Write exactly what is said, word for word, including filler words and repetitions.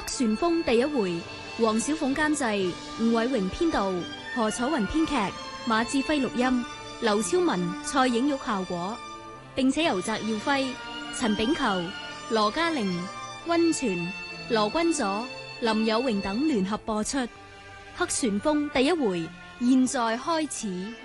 旋風第一回，黃小鳳監製，吳偉榮編導，何楚雲編劇，馬志輝錄音，劉超文、蔡影玉效果，並且由翟耀輝、陳炳球、羅嘉玲、溫泉、羅君佐、林有榮等聯合播出。黑旋風第一回，現在開始。